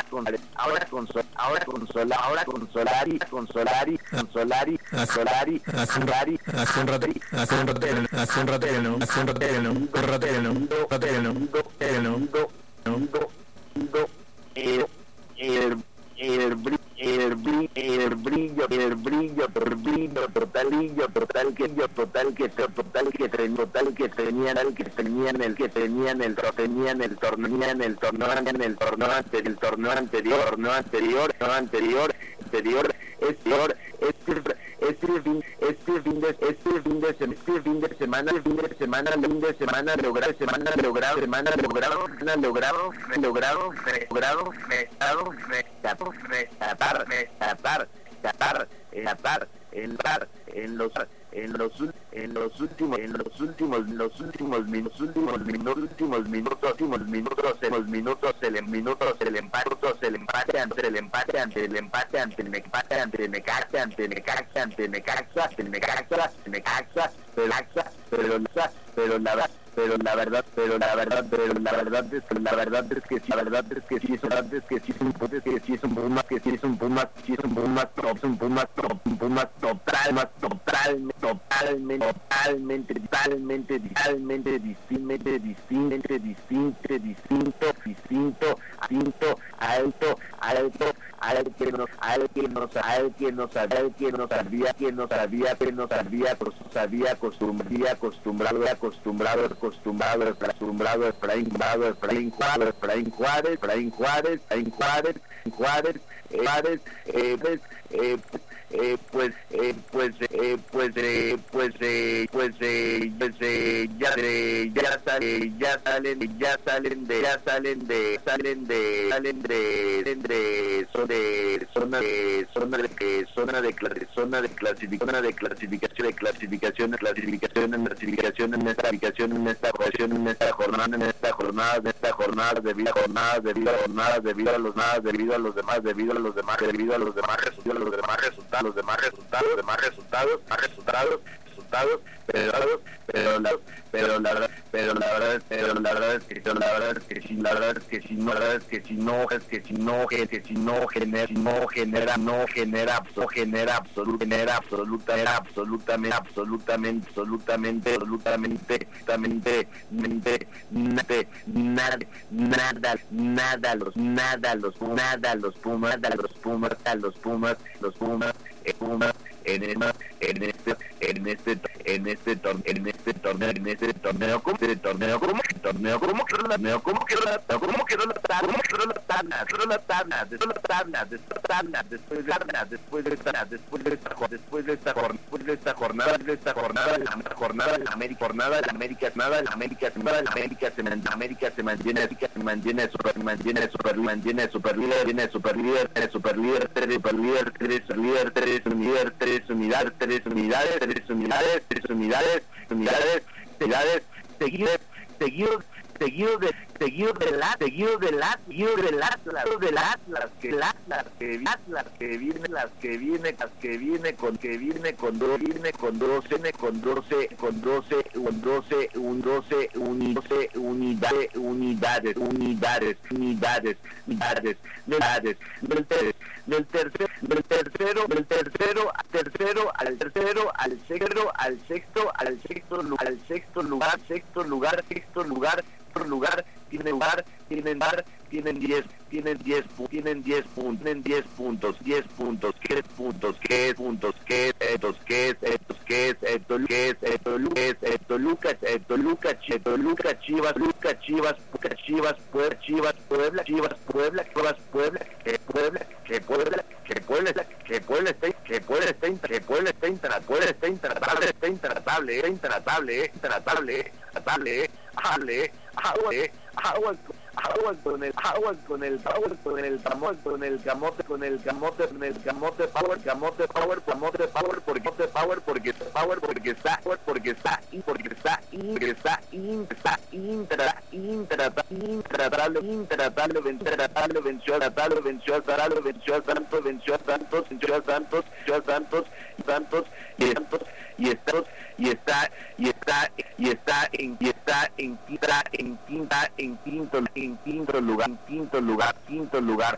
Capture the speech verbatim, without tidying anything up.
con ahora con ahora con Sola, ahora con Solari, con Solari, con Solari, Solari, Solari, hace un rato, hace un rato, hace un rato que no, hace un rato que no, un rato que no, un rato que no, que no, no, el el el brillo, el brillo, el brillo, el brillo, el brillo, totalillo, total que yo, total que total que total que tenían el que tenían el que tenían el tenían el torneo en el torneo en el torneo anterior, el torneo anterior, torneo anterior, anterior, anterior, exterior, este este fin este fin de este fin de este fin de semana fin de semana fin de semana logrado semana logrado semana logrado logrado logrado logrado restado restado restatar restatar restatar restatar el bar en los en los en los últimos en los últimos los últimos minutos últimos minutos últimos minutos últimos minutos en los minutos el minutos el empate el empate ante el empate ante el empate ante el empate ante el Necaxa ante el Necaxa ante el Necaxa ante el Necaxa Necaxa pero Necaxa pero la verdad pero la verdad pero la verdad pero la verdad es que la verdad es que la verdad es que sí es verdad es que sí es un es que sí es un Puma que sí es un Puma sí es un Puma top un Puma top un Puma total más totalmente totalmente totalmente totalmente totalmente distinto distinto distinto distinto distinto distinto alto alto al que nos al que nos al que nos al que nos sabía que nos sabía que nos sabía sabía acostumbrado acostumbrado acostumbrado acostumbrado acostumbrado Efraín Juárez Efraín Juárez Efraín Juárez Efraín Juárez Efraín Juárez Juárez Juárez eh pues eh eh pues eh pues eh pues eh pues eh pues eh pues eh ya eh, ya salen ya salen ya salen de ya salen de salen de salen de de de zona de zona de zona de zona de clasificación de clasificación de clasificación de clasificación en clasificación en esta clasificación en esta ocasión en esta jornada en esta jornada en esta jornada debido a jornadas debido a jornadas debido a los nada debido a los demás debido a los demás debido a los demás resultados los demás resultados los demás resultados los demás resultados más resultados resultados pero pero la pero la verdad pero la verdad pero la verdad es que la verdad es que si la verdad es que si no la verdad es que si no es que si no es que si no genera no genera no genera no genera absoluta genera absoluta era absolutamente absolutamente absolutamente absolutamente absolutamente mente nada nada nada los nada los nada los Pumas los Pumas los Pumas los Pumas Pumas en el, en este en este en este torneo en este torneo en este torneo como este torneo como que torneo como que torneo como que como que la tabla como que la tabla solo la tabla después la tabla después la tabla después de tabla después de esta después de esta después de esta después de esta jornada de esta jornada la jornada de la América jornada de la América nada la América nada la América se mantiene América se mantiene se mantiene super mantiene super mantiene super líder tiene super líder super líder tres super líder tres líder tres líder tres unidades tres unidades tres unidades tres unidades unidades unidades seguidos seguidos seguido de seguido de la seguido de la seguido del Atlas del Atlas que el Atlas que el Atlas que viene las que viene las que viene con que viene con dos viene con doce con doce con doce con doce un doce unidades unidades unidades unidades unidades unidades unidades del tercero del tercero del tercero del tercero al tercero al tercero al sexto al sexto al sexto al sexto lugar sexto lugar sexto lugar lugar tienen lugar tienen lugar tienen diez tienen diez tienen diez puntos tienen diez puntos diez puntos qué es puntos qué es puntos qué es estos qué es estos qué es esto qué es esto qué es esto Lucas esto Lucas esto Lucas Chivas Lucas Chivas Chivas Puebla Chivas Puebla Chivas Puebla Chivas Puebla que Puebla que Puebla que Puebla que Puebla está que Puebla está que Puebla está intratable Puebla está intratable está intratable está intratable intratable intratable hable agua agua agua con el agua con el power con el camote con el camote con el camote con el camote power camote power camote power porque power porque power porque está porque está y porque está y está intra intra intra intratable intratable intratable venció tratable venció tratable venció a Santos venció a Santos venció a Santos venció a Santos Santos y Santos y Santos y está y está y está en y está en quinta en quinta en quinto en quinto lugar en quinto lugar quinto lugar